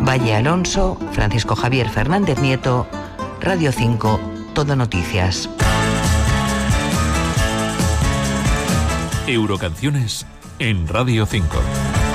Valle Alonso, Francisco Javier Fernández Nieto, Radio 5, Todo Noticias. Eurocanciones en Radio 5.